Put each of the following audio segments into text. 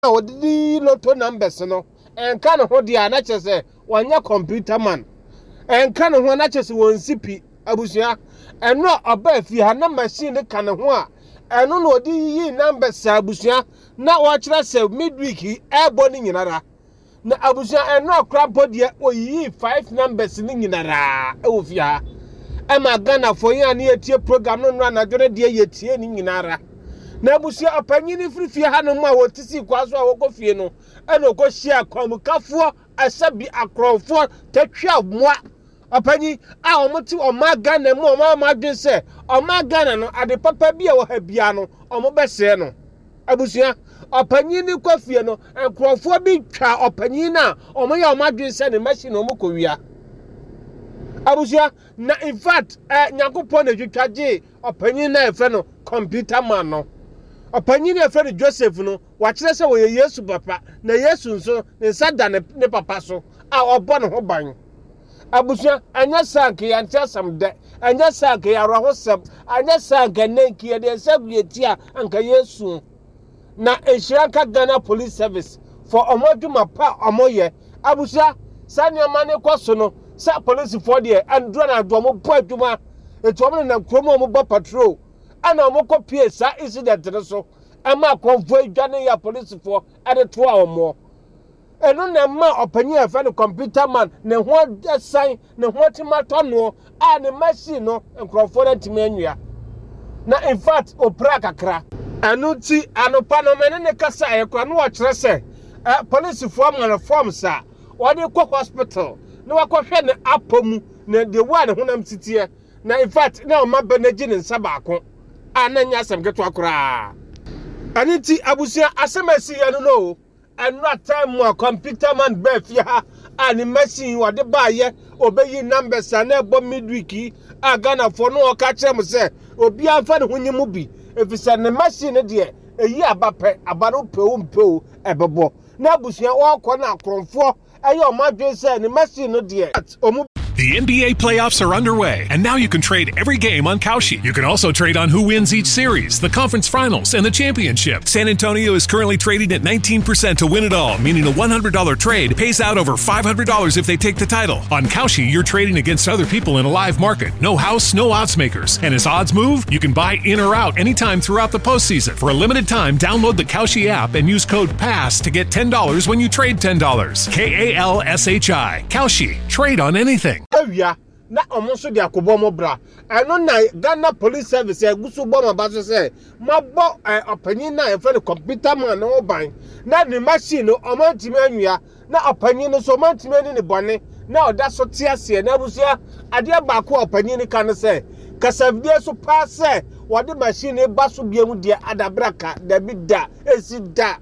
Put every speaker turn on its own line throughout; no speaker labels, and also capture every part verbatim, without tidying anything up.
odi lotto numbers no enka ne ho dia na chese wanya computer man enka ne ho na chese won sipi abusua eno oba fi ha na machine ka ne ho a eno no odi yi numbers abusua na wa kire se midweek ebo ni nyinara na abusua eno krabo dia oyi five numbers ni nyinara e wo fi ha ama Ghana for ya na etie program no na dwere dia yetie ni nyinara na abusia apanyini frifie ha no ma wotisi kwaso a wokofie no ena okohia kwamukafo asabi akrofo tatwa moa apanyi a omoti oma Ghana mu oma madwen se oma Ghana no ade papa bia wo ha bia no omo bese no abusia apanyini kofie no enkrofo bi twa apanyini na omo ya omadwen se ne machine omo kowia abusia na in fact eh nyakopon na twitwaje apanyini na efe no computer man no apanyini efe no Joseph no wa kire se wo Yesu papa na Yesu nso ne sada ne, ne papa so a obo ne ho ban abusia anya sanke ya ntiasam de anya sanke ya rohosam anya sanke nenki ya de sabueti a anka Yesu na Ehyiranka Ghana Police Service for omoduma pa omoye abusia sanya mane kwaso no sa police for there and do na do mo po aduma etu omo na kromo mo bo patrol ana omo kopie sa incident no so ama konfo adwane ya police for ade to a omo eno na ma opanyi afa no computer man ne ho asan ne ho timato no a ne machine no enkrofo na timanua na in fact opra kakra anu ti anopa no mene ne kasa e kwa no kire se police for man form sa wode kɔ hospital na wakɔhwɛ ne apomu na de wa ne honam titie na in fact na o maba na gi ne nsa baako ananya asem keto akora ani ti abusia asemasi ya no no anra time mo computer man be fia ha ani machine wode baaye obeyi numbers na ebo midweek a Ghana for no ka kire mo se obi anfa ne honyimu bi efisa ne machine de eyi abape abaro pewo mpewo ebebo na abusia wo kɔ na akromfo ayo madwe se ne machine no de omu.
The N B A playoffs are underway, and now you can trade every game on Kalshi. You can also trade on who wins each series, the conference finals, and the championship. San Antonio is currently trading at nineteen percent to win it all, meaning a one hundred dollars trade pays out over five hundred dollars if they take the title. On Kalshi, you're trading against other people in a live market. No house, no odds makers. And as odds move, you can buy in or out anytime throughout the postseason. For a limited time, download the Kalshi app and use code PASS to get ten dollars when you trade ten dollars. K A L S H I. Kalshi. Trade on anything.
Awia na omonso de akobo mo bra eno na Ghana Police Service egusu bo ma baso se mabo opanyin na efe computer man na oban na the machine no omantimi anwia na opanyin no so omantimi ani ne bone na oda so tiase na abusia ade baako opanyin ka no se kasavie so pa se wode machine e baso biemu de adabraka da bi da esi da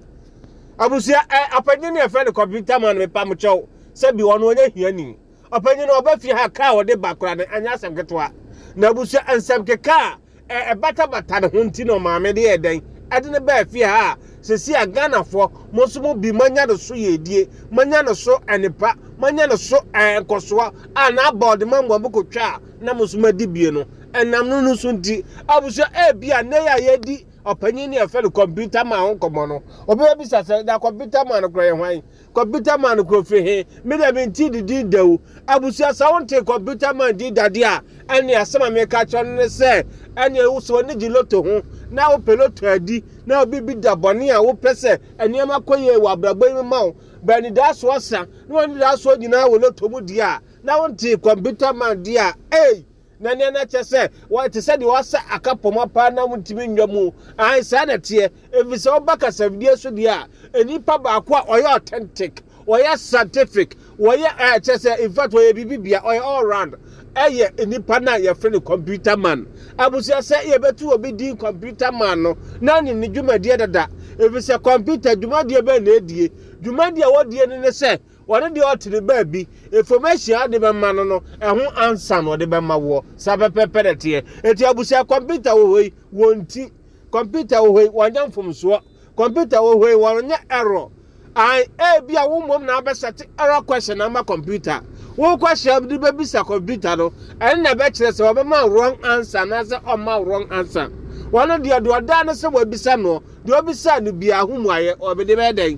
abusia opanyin na efe computer man me pam chew se bi wono onya hiani opanyi no obafi ha ka wode bakura ne anya asem ketwa na busu ansem keka e bata bata ne hunti no maame de eden ade ne ba fi ha sesi a Ghana fo mosumo bi manya no so yedie manya no so enipa manya no so enkosoa ana board mambo bokotwa na mosumo di bie no enam no no so nti abusu e bia ne ya yedi opanyi ne efe no computer man ho komo no obe bi sase da computer man no kroye hwan computer man ko fehe me da bin ti di dawo abusia sa wonte computer man di dade a ene asema me ka cho ne se ene wo so ne giloto ho na wo peloto adi na obi bi da bone a wo pese ene ma koye wa bragbo ma wo ba ni da so sa na woni da so nyina wo loto mu di a na wonte computer man di a eh na ne na chese wa te se di wasa akapomo pa na mutimi nwamu an sa na tie evise obaka savdie so di a enipa ba kwa oye authentic oye scientific oye eh chese in fact oye bibibia oye all round eye enipa na ye friend computer man abusia se ye betu obi di computer man no na ni ni dwumadie dada evise computer dwumadie be na edie dwumadie wodie ne ne se wone de otire ba bi information ade be ma no no ehun answer no de be ma wo sabepepedete eti abusia computer wo hoi wonti computer wo hoi wanya mfomso computer wo hoi wonya error ai e bia wo mom na be set error question na ma computer wo question de be bisa computer no en na be kire se wo be ma wrong answer na se o ma wrong answer One of the other done so will be some no, do be sad to be a whom I or be the wedding.